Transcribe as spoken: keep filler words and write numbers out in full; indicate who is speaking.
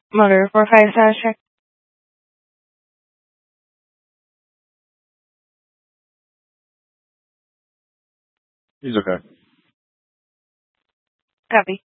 Speaker 1: Mother for five star check.
Speaker 2: He's okay.
Speaker 1: Copy.